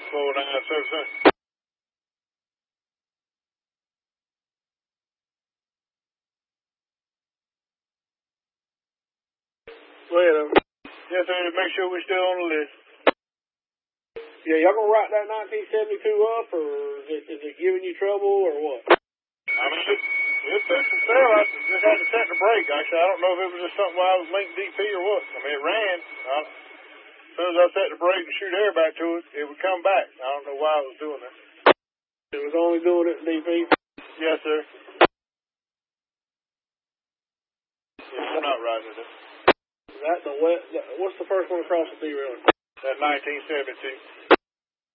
4977. Well, Yes, sir. Make sure we're still on the list. yeah, y'all gonna write that 1972 up, or is it giving you trouble, or what? I mean, it took some sell. I just had to set the brake. Actually, I don't know if it was just something while I was linked DP or what. I mean, it ran. As soon as I set the brake and shoot air back to it, it would come back. I don't know why it was doing that. It was only doing it in DP? Yes, sir. Yeah, we're not riding it. What's the first one across the derailleur? That 1972.